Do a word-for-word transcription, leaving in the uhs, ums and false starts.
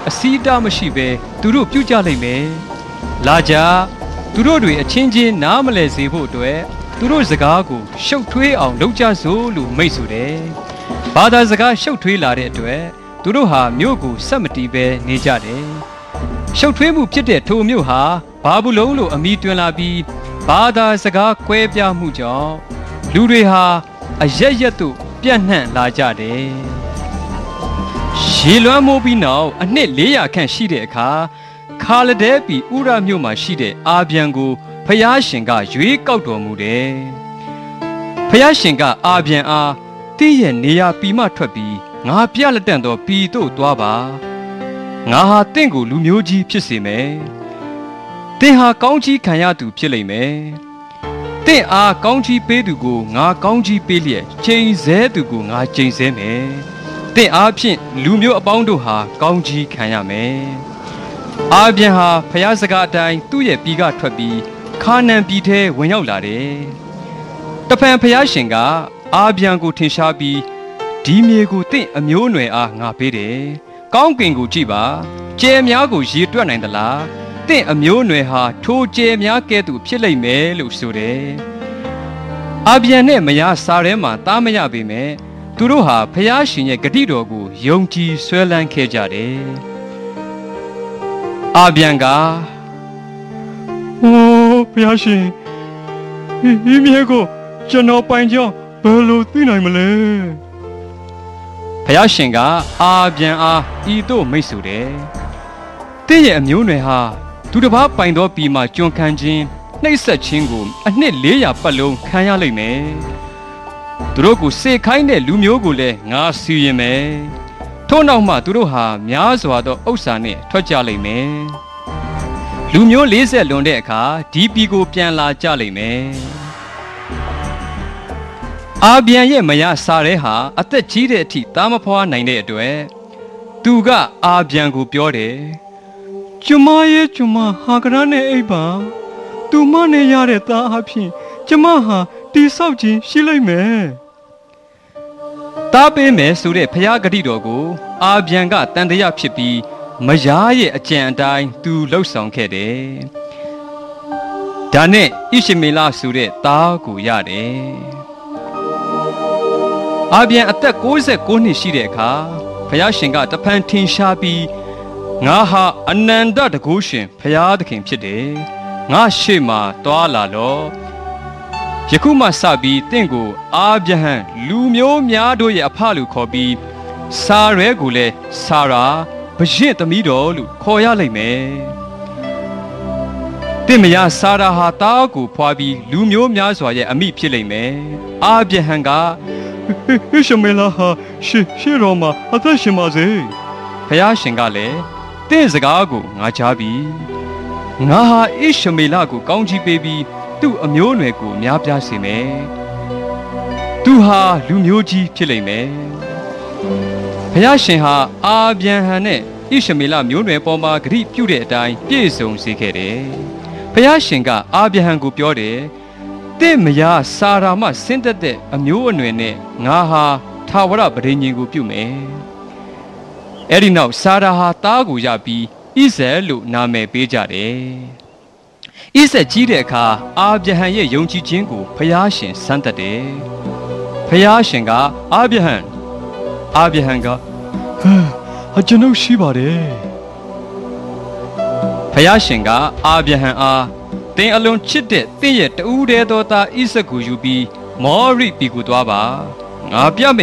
အစည်းအတားမရှိဘဲသူတို့ပြုကြလိမ့်မယ်လာကြသူတို့တွေအချင်းချင်းနားမလဲစေဖို့အတွက်သူတို့စကားကိုရှုပ်ထွေးအောင်လုပ်ကြစို့လို့မိတ်ဆိုတယ်ဘာသာစကားရှုပ်ထွေးလာတဲ့အတွက်သူတို့ဟာမြို့ကိုဆက်မတီးပဲနေကြတယ်ရှုပ်ထွေးမှုဖြစ်တဲ့ထိုမြို့ဟာဘာဘူးလုံလို့အမိတွင်လာပြီးဘာသာစကားကွဲပြားမှုကြောင့်လူတွေဟာအရက်ရက်တို့ပြန့်နှံ့လာကြတယ်ရေလွှမ်းမိုးပြီးနောက်အနှစ်လေးရာခန့်ရှိတဲ့အခါခါလဒဲပီဥရမြို့မှာရှိတဲ့အာဗျံကိုဖျားရှင်ကရွေးကောက်တော်မူတယ်ဖျားရှင်ကအာဗျံအားတင့်ရဲ့နေရာပီမှထွက်ပြီးငါပြလက်တန့်သောပီတို့သွားပါငါဟာတင့်ကိုလူမျိုးကြီးဖြစ်စေမယ်တင့်ဟာကောင်းကြီးခံရသူဖြစ်လိမ့်မယ်တင့်အားကောင်းကြီးပေးသူကိုငါကောင်းကြီးပေးလျက်ချိန်ဆသူကိုငါချိန်ဆမယ်တင့်အားဖြင့်လူမျိုးအပေါင်းတို့ဟာကောင်းကြီးခံရမယ်အာဗျံဟာဖျားစကားအတိုင်းသူ့ရဲ့ပြည်ကထွက်ပြီးခါနန်ပြည်ထဲဝင်ရောက်လာတယ်တဖန်ဖျားရှင်ကအာဗျံကိုထင်ရှားပြီးဒီမြေကိုတင့်အမျိုးအနွယ်အားငါပေးတယ်ကောင်းကင်ကိုကြည့်ပါကျဲများကိုရေတွက်နိုင်သလားတင့်အမျိုးအနွယ်ဟာထိုကျဲများကဲ့သို့ဖြစ်လိမ့်မယ်လို့ဆိုတယ်အာဗျံနဲ့မယားစားထဲမှာတားမရပေမဲ့သူတို့ဟာဖျားရှင်ရဲ့ဂတိတော်ကိုယုံကြည်ဆွဲလန်းခဲ့ကြတယ်အာဗျံကအိုးဖျားရှင်ဒီမြေကိုကျွန်တော်ပိုင်ကြောင်းဘယ်လိုသိနိုင်မလဲဖျားရှင်ကအာဗျံအားဤသို့မိတ်ဆိုတယ်တင့်ရဲ့အမျိုးအနွယ်ဟာသူတစ်ပါးပိုင်သောပြည်မှာကျွန်ခံခြင်းနှိပ်စက်ခြင်းကိုအနှစ်လေးရာပတ်လုံးခံရလိမ့်မယ်သူတို့ကိုစေခိုင်းတဲ့လူမျိုးကိုလည်းငါစီရင်မယ်ထို့နောက်မှသူတို့ဟာများစွာသောဥစ္စာနဲ့ထွက်ကြလိမ့်မယ်လူမျိုး၄၀လွန်တဲ့အခါဒီပြည်ကိုပြန်လာကြလိမ့်မယ်အာဗျံရဲ့မယားစာရဲဟာအသက်ကြီးတဲ့အထိသားမဖွားနိုင်တဲ့အတွက်သူကအာဗျံကိုပြောတယ်ကျမရဲ့ကျမဟာကရနဲ့အိပ်ပါသူမနဲ့ရတဲ့သားအဖြစ်ကျမဟာတိဆောက်ခြင်းရှိလိမ့်မယ်တားပေးမယ်ဆိုတဲ့ဖျားဂတိတော်ကိုအာဗျံကတန်တရားဖြစ်ပြီးမယားရဲ့အကြံအတိုင်းသူလှုပ်ဆောင်ခဲ့တယ်ဒါနဲ့ဣရှမေလဆိုတဲ့သားကိုရတယ်အာဗျံအသက်၉၉နှစ်ရှိတဲ့အခါဖျားရှင်ကတဖန်ထင်ရှားပြီးငါဟာအနန္တတကုရှင်ဖျားသခင်ဖြစ်တယ်ငါရှေ့မှာတွာလာလောယခုမှစပြီးတင့်ကိုအာဗျဟံလူမျိုးများတို့ရဲ့အဖလို့ခေါ်ပြီးစာရဲကိုလည်းစာရာဘရင့်သမီးတော်လို့ခေါ်ရလိမ့်မယ်တင့်မယားစာရာဟာတားကိုဖွာပြီးလူမျိုးများစွာရဲ့အမိဖြစ်လိမ့်မယ်အာဗျဟံကဣရှမေလဟာရှေရှေရောမှာအသက်ရှင်ပါစေဖျားရှင်ကလည်းတင့်စကားကိုငါကြားပြီငါဟာဣရှမေလကိုကောင်းချီးပေးပြီးသူ့အမျိုးအနွယ်ကိုများပြားစေမယ်သူဟာလူမျိုးကြီးဖြစ်လိမ့်မယ်ဘုရားရှင်ဟာအာဗျံဟံနဲ့ဣရှမေလမျိုးနွယ်ပေါ်မှာဂရိပြုတဲ့အတိုင်းပြည့်စုံစေခဲ့တယ်ဘုရားရှင်ကအာဗျံဟံကိုပြောတယ်တင့်မယားစာရာမဆင်းသက်တဲ့အမျိုးအနွယ်နဲ့ငါဟာထာဝရပဋိညာဉ်ကိုပြုမယ်အဲ့ဒီနောက်စာရာဟာသားကိုရပြီးဣဇက်လို့နာမည်ပေးကြတယ်ဣဇက်ကြီးတဲ့အခါအာဗျဟံရဲ့ယုံကြည်ခြင်းကိုဖျားရှင်စမ်းသပ်တယ်ဖျားရှင်ကအာဗျဟံအာဗျဟံကဟာကျွန်ုပ်ရှိပါတယ်ဖျားရှင်ကအာဗျဟံအားသင်အလွန်ချစ်တဲ့သင်ရဲ့တူးတဲ့သောသားဣဇက်ကိုယူပြီးမောရိပြည်ကိုသွားပါငါပြ